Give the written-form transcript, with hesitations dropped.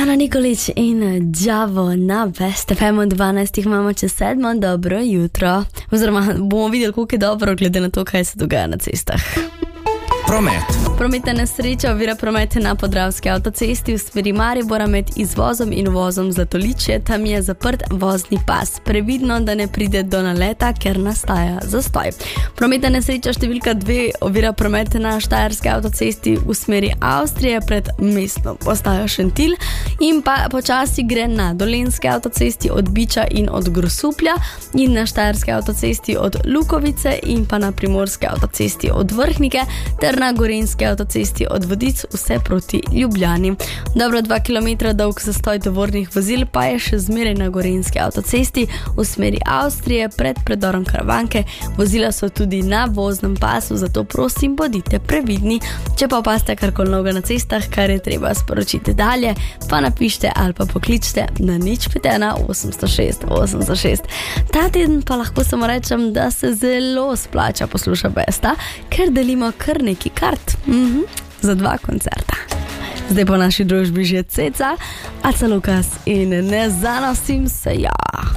Ana Nikolić in Đavo na Best FM 12 imamo čez 7. Dobro jutro. Oziroma bomo videli, koliko je dobro, glede na to, kaj se dogaja na cestah. Promet. Prometna nesreča ovira promet na Podravski avtocesti v smeri Maribora med izvozom in uvozom Zlatoličje. Tam je zaprt vozni pas. Previdno, da ne pride do naleta, ker nastaja zastoj. Prometna nesreča številka 2 ovira promet na Štajerski avtocesti v smeri Avstrije pred mestno postajo Šentilj in pa počasi gre na Dolenjski avtocesti od Biča in od Grosuplja in na Štajerski avtocesti od Lukovice in pa na Primorski avtocesti od Vrhnike ter na Gorenjski avtocesti od Vodic vse proti Ljubljani. Dobro 2 km dolg zastoj tovornih vozil pa je še zmeraj na Gorenjski avtocesti v smeri Avstrije pred predorom Karavanke. Vozila so tudi na voznem pasu, zato prosim, bodite previdni. Če pa opazite karkoli novega na cestah, kar je treba sporočiti dalje, pa napišite ali pa pokličite na 051 806 806. Ta teden pa lahko samo rečem, da se zelo splača posluša Besta, ker delimo kar neki kart za 2 koncerta. Zdaj po naši družbi že Ceca, Aca Lukas in Ne zanosim se ja.